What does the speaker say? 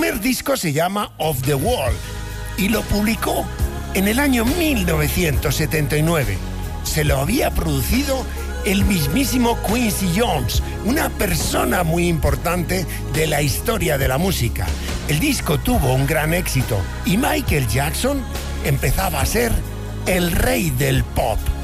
primer disco se llama Off the Wall y lo publicó en el año 1979. Se lo había producido el mismísimo Quincy Jones, una persona muy importante de la historia de la música. El disco tuvo un gran éxito y Michael Jackson empezaba a ser el rey del pop.